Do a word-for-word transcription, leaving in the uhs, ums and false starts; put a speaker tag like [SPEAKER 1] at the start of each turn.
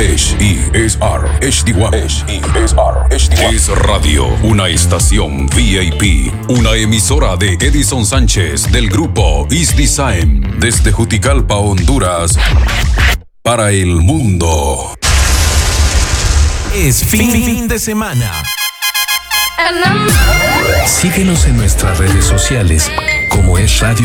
[SPEAKER 1] H E S R H D uno. H E S R H D uno. Es Radio, una estación V I P, una emisora de Edison Sánchez del grupo East Design, desde Juticalpa, Honduras, para el mundo.
[SPEAKER 2] Es fin, fin de semana. Síguenos en nuestras redes sociales como Es Radio